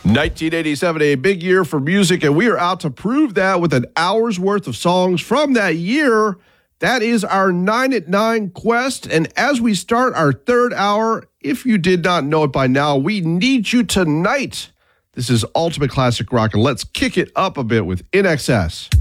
1987, a big year for music, and we are out to prove that with an hour's worth of songs from that year. That is our 9 at 9 quest, and as we start our third hour, if you did not know it by now, we need you tonight. This is Ultimate Classic Rock, and let's kick it up a bit with INXS.